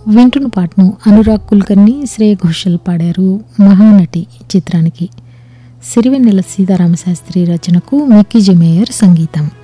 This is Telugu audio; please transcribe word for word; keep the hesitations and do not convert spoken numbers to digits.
వింటున్న పాటను అనురాగ్ కుల్కర్ని, శ్రేయ ఘోషల్ పాడారు. మహానటి చిత్రానికి సిరివెన్నెల సీతారామశాస్త్రి రచనకు మిక్కీ జె మేయర్ సంగీతం.